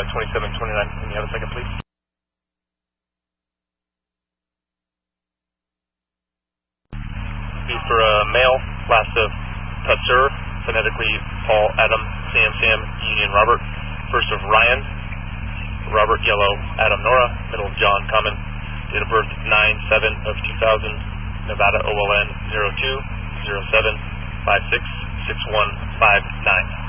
2729. Can you have a second, please? Be for a male, last of Tutsur, phonetically Paul, Adam, Sam, Union, Robert. First of Ryan, Robert, Yellow, Adam, Nora. Middle of John, Common. Date of birth 9/7 of 2000. Nevada, OLN 0207566159.